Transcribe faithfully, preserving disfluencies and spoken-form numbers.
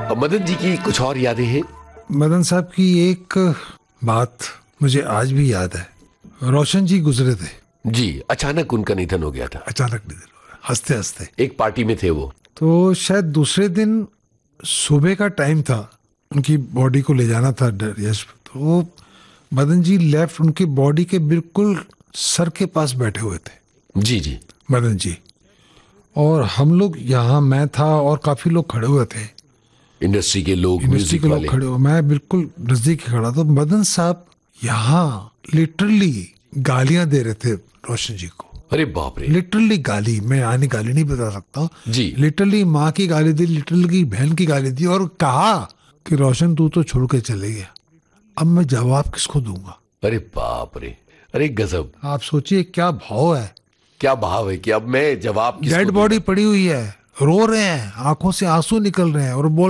अब मदन जी की कुछ और यादें हैं? मदन साहब की एक बात मुझे आज भी याद है। रोशन जी गुजरे थे जी, अचानक उनका निधन हो गया था। अचानक निधन हो गया, हंसते हंसते। एक पार्टी में थे वो। तो शायद दूसरे दिन सुबह का टाइम था, उनकी बॉडी को ले जाना था यश। तो मदन जी लेफ्ट उनकी बॉडी के बिल्कुल सर के पास बैठे हुए थे। जी जी। मदन जी और हम लोग यहाँ, मैं था और काफी लोग खड़े हुए थे, इंडस्ट्री के लोग, इंडस्ट्री म्यूजिक के लोग वाले। खड़े हुए, मैं बिल्कुल नजदीक ही खड़ा था। मदन साहब यहाँ लिटरली गालियां दे रहे थे रोशन जी को। अरे बाप रे। लिटरली गाली, मैं आने गाली नहीं बता सकता। जी। लिटरली माँ की गाली दी, लिटरली बहन की गाली दी और कहा कि रोशन तू तो छोड़ के चले गया, अब मैं जवाब किसको दूंगा। अरे बाप रे, अरे गजब। आप सोचिए क्या भाव है, क्या भाव है कि अब मैं जवाब किसको डेड दूंगा? बॉडी पड़ी हुई है, रो रहे हैं, आंखों से आंसू निकल रहे हैं और बोल